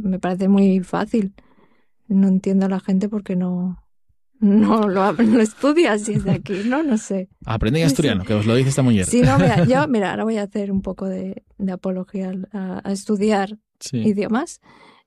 me parece muy fácil. No entiendo a la gente porque no lo estudia si es de aquí, no sé. Aprenden asturiano, que os lo dice esta mujer. Sí, no, mira, ahora voy a hacer un poco de apología a estudiar idiomas.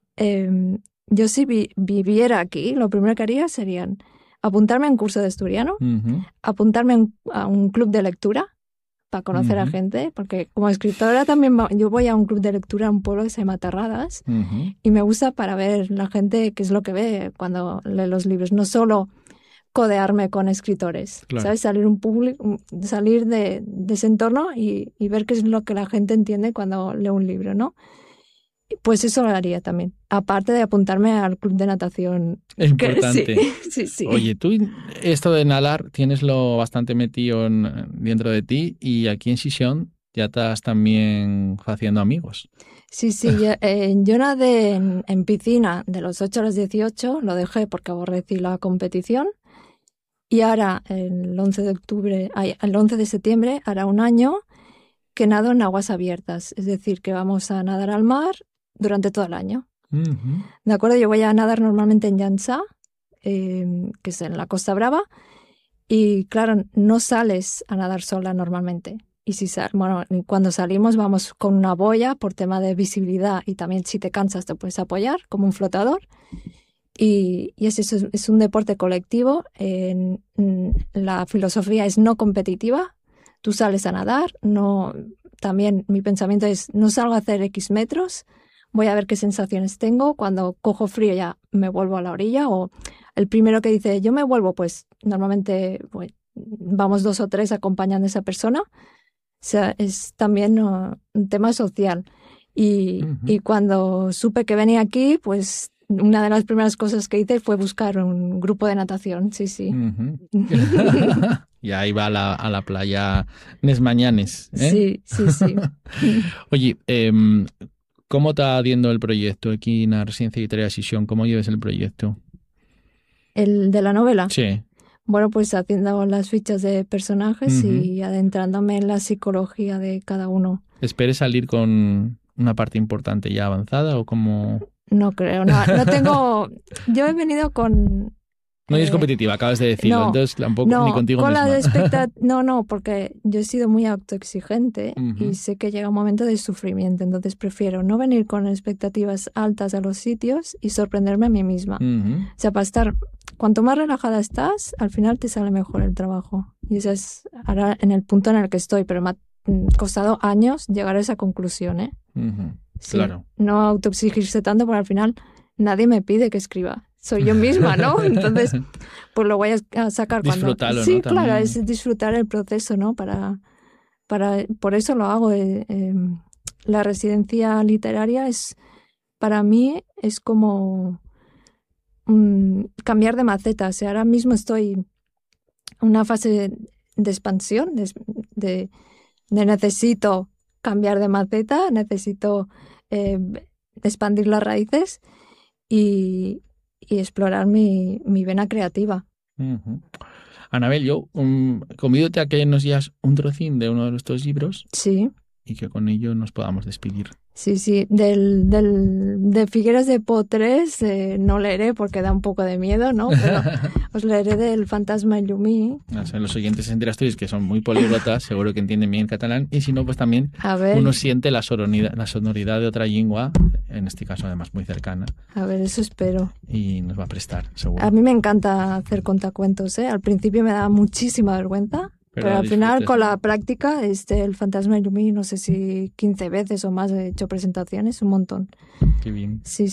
Yo si viviera aquí, lo primero que haría serían apuntarme a un curso de asturiano, apuntarme a un club de lectura para conocer a gente, porque como escritora también yo voy a un club de lectura a un pueblo que se llama Terradas y me gusta para ver la gente qué es lo que ve cuando lee los libros, no solo codearme con escritores, claro. ¿sabes? Salir de ese entorno y ver qué es lo que la gente entiende cuando lee un libro, ¿no? Pues eso lo haría también, aparte de apuntarme al club de natación. Es importante. Sí. Oye, tú esto de nadar tienes lo bastante metido dentro de ti y aquí en Xixón ya estás también haciendo amigos. Sí, yo nadé en piscina de los 8 a los 18, lo dejé porque aborrecí la competición y ahora el 11 de septiembre hará un año que nado en aguas abiertas, es decir, que vamos a nadar al mar durante todo el año. ¿De acuerdo? Yo voy a nadar normalmente en Llançà, que es en la Costa Brava, y claro, no sales a nadar sola normalmente. Y cuando salimos vamos con una boya por tema de visibilidad y también si te cansas te puedes apoyar como un flotador. Y es un deporte colectivo. La filosofía es no competitiva. Tú sales a nadar, también mi pensamiento es no salgo a hacer X metros, voy a ver qué sensaciones tengo, cuando cojo frío ya me vuelvo a la orilla, o el primero que dice yo me vuelvo, pues normalmente vamos 2 o 3 acompañando a esa persona. O sea, es también un tema social. Y cuando supe que venía aquí, pues una de las primeras cosas que hice fue buscar un grupo de natación, sí. Y ahí va a la playa nes mañanes, ¿eh? Sí. Oye, ¿cómo está yendo el proyecto aquí en la Residencia Literaria de Xixón? ¿Cómo lleves el proyecto? ¿El de la novela? Sí. Bueno, pues haciendo las fichas de personajes y adentrándome en la psicología de cada uno. ¿Esperes salir con una parte importante ya avanzada o cómo...? No creo, no tengo... Yo he venido con... No es competitiva, acabas de decirlo, entonces tampoco ni contigo con misma. No, porque yo he sido muy autoexigente y sé que llega un momento de sufrimiento, entonces prefiero no venir con expectativas altas a los sitios y sorprenderme a mí misma. O sea, para estar... Cuanto más relajada estás, al final te sale mejor el trabajo. Y eso es ahora en el punto en el que estoy, pero me ha costado años llegar a esa conclusión, ¿eh? Sí, claro. No autoexigirse tanto, porque al final nadie me pide que escriba. Soy yo misma, ¿no? Entonces, pues lo voy a sacar cuando... Disfrutarlo, sí, ¿no? claro, También. es disfrutar el proceso, ¿no? Por eso lo hago. La residencia literaria para mí es como cambiar de maceta. O sea, ahora mismo estoy en una fase de expansión, de necesito cambiar de maceta, necesito expandir las raíces y explorar mi vena creativa. Anabel, yo convídote a que nos digas un trocín de uno de nuestros libros. Sí. Y que con ello nos podamos despedir. Sí. De Figueres de Po 3 no leeré porque da un poco de miedo, ¿no? Pero os leeré del Fantasma Llumí. Los oyentes en Asturias, que son muy políglotas, seguro que entienden bien catalán, y si no, pues también uno siente la sonoridad de otra lengua, en este caso además muy cercana. A ver, eso espero. Y nos va a prestar, seguro. A mí me encanta hacer contacuentos, ¿eh? Al principio me daba muchísima vergüenza. Pero al final, con la práctica, el Fantasma Llumí, no sé si 15 veces o más he hecho presentaciones, un montón. Qué bien. Sí.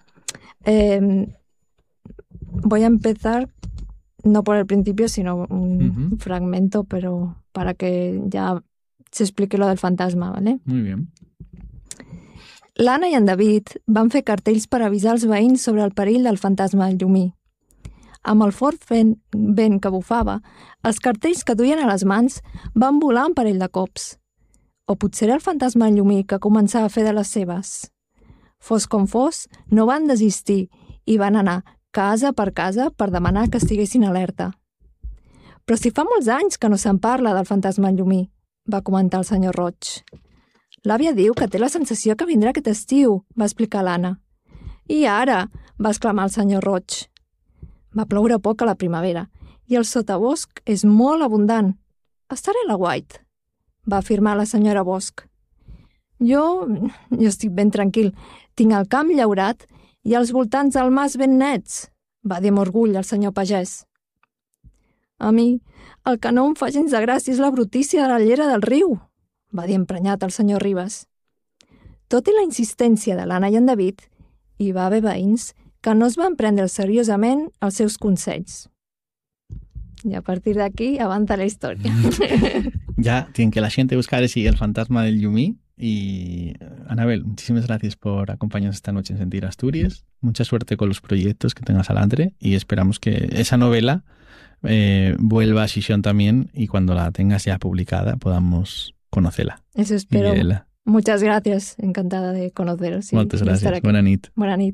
Voy a empezar, no por el principio, sino un fragmento, pero para que ya se explique lo del fantasma, ¿vale? Muy bien. L'Anna i en David van fer cartells per avisar els veïns sobre el perill del fantasma Llumí. Amb el fort vent que bufava, els cartells que duien a les mans van volar un parell de cops. O potser era el fantasma Llumí que començava a fer de les seves. Fos com fos, no van desistir i van anar casa per demanar que estiguessin alerta. Però si fa molts anys que no se'n parla del fantasma Llumí, va comentar el senyor Roig. L'àvia diu que té la sensació que vindrà aquest estiu, va explicar l'Anna. I ara, va exclamar el senyor Roig. Va ploure poc a la primavera i el sotabosc és molt abundant. Estaré a la White, va afirmar la senyora Bosch. Jo estic ben tranquil. Tinc el camp llaurat i els voltants del mas ben nets, va dir amb orgull el senyor pagès. A mi, el que no em fa gens de gràcia és la brutícia de la llera del riu, va dir emprenyat el senyor Ribes. Tot i la insistència de l'Anna i en David, hi va haver veïns que no es van prendre seriosament els seus consells. Y a partir de aquí avanza la historia. Ya tienen que la gente buscar si el fantasma del Yumí. Y Anabel, muchísimas gracias por acompañarnos esta noche en Sentir Asturias. Mucha suerte con los proyectos que tengas adelante y esperamos que esa novela vuelva a Xixón también y cuando la tengas ya publicada podamos conocerla. Eso espero. Muchas gracias, encantada de conoceros. Muchas gracias. Buena nit. Buena nit.